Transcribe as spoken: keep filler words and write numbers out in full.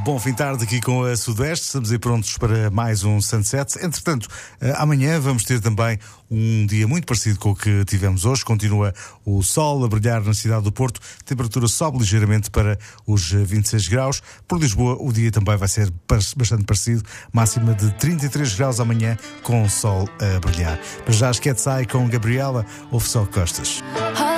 Bom fim de tarde aqui com a Sudeste. Estamos aí prontos para mais um Sunset. Entretanto, amanhã vamos ter também um dia muito parecido com o que tivemos hoje. Continua o sol a brilhar na cidade do Porto. A temperatura sobe ligeiramente para os vinte e seis graus. Por Lisboa, o dia também vai ser bastante parecido. Máxima de trinta e três graus amanhã, com o sol a brilhar. Mas já as Cat Eye com Gabriela, ouve só Costas.